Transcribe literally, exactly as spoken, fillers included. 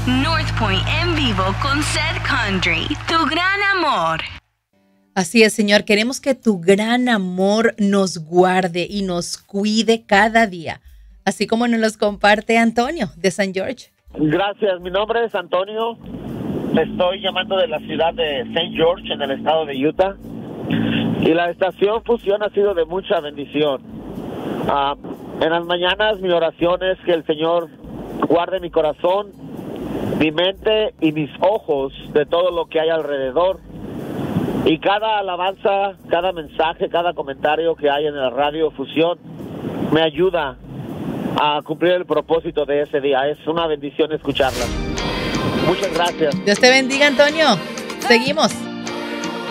North Point en vivo con Seth Country, tu gran amor. Así es, Señor, queremos que tu gran amor nos guarde y nos cuide cada día, así como nos los comparte Antonio de Saint George. Gracias, mi nombre es Antonio, estoy llamando de la ciudad de Saint George en el estado de Utah y la estación Fusión ha sido de mucha bendición. Uh, en las mañanas mi oración es que el Señor guarde mi corazón, mi mente y mis ojos de todo lo que hay alrededor. Y cada alabanza, cada mensaje, cada comentario que hay en la radio Fusión me ayuda a cumplir el propósito de ese día. Es una bendición escucharla. Muchas gracias. Dios te bendiga, Antonio. Seguimos.